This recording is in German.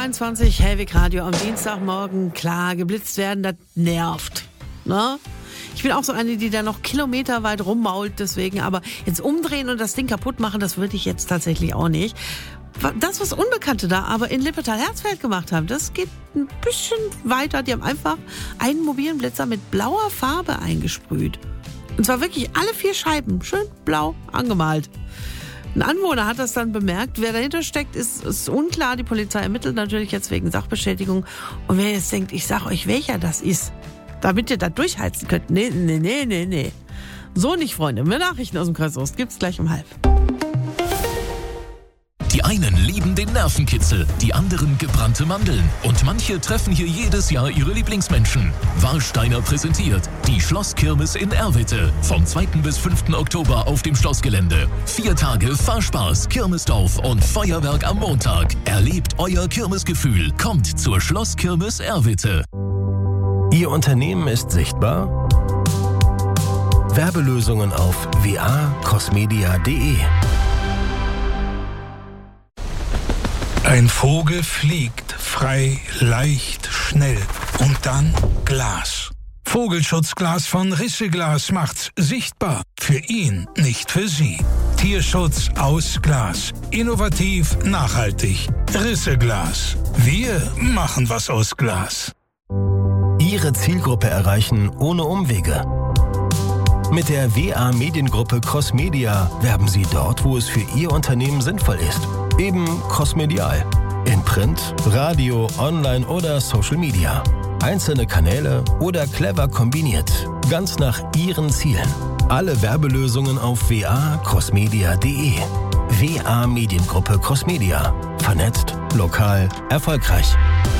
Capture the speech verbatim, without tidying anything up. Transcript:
dreiundzwanzig, Hellwig Radio am Dienstagmorgen. Klar, geblitzt werden, das nervt. Ne? Ich bin auch so eine, die da noch kilometerweit rummault, deswegen. Aber jetzt umdrehen und das Ding kaputt machen, das würde ich jetzt tatsächlich auch nicht. Das, was Unbekannte da aber in Lippertal-Herzfeld gemacht haben, das geht ein bisschen weiter. Die haben einfach einen mobilen Blitzer mit blauer Farbe eingesprüht. Und zwar wirklich alle vier Scheiben schön blau angemalt. Ein Anwohner hat das dann bemerkt. Wer dahinter steckt, ist, ist unklar. Die Polizei ermittelt natürlich jetzt wegen Sachbeschädigung. Und wer jetzt denkt, ich sag euch, welcher das ist, damit ihr da durchheizen könnt. Nee, nee, nee, nee, nee. So nicht, Freunde. Mehr Nachrichten aus dem Kreis Ost gibt's gleich um halb. Die einen lieben den Nervenkitzel, die anderen gebrannte Mandeln. Und manche treffen hier jedes Jahr ihre Lieblingsmenschen. Warsteiner präsentiert die Schlosskirmes in Erwitte. Vom zweiten bis fünften Oktober auf dem Schlossgelände. Vier Tage Fahrspaß, Kirmesdorf und Feuerwerk am Montag. Erlebt euer Kirmesgefühl. Kommt zur Schlosskirmes Erwitte. Ihr Unternehmen ist sichtbar? Werbelösungen auf w a cosmedia punkt de. Ein Vogel fliegt frei, leicht, schnell und dann Glas. Vogelschutzglas von Risseglas macht's sichtbar. Für ihn, nicht für Sie. Tierschutz aus Glas. Innovativ, nachhaltig. Risseglas. Wir machen was aus Glas. Ihre Zielgruppe erreichen ohne Umwege. Mit der W A Mediengruppe Crossmedia werben Sie dort, wo es für Ihr Unternehmen sinnvoll ist. Eben crossmedial. In Print, Radio, Online oder Social Media. Einzelne Kanäle oder clever kombiniert. Ganz nach Ihren Zielen. Alle Werbelösungen auf w a crossmedia punkt de. W A Mediengruppe Crossmedia. Vernetzt, lokal, erfolgreich.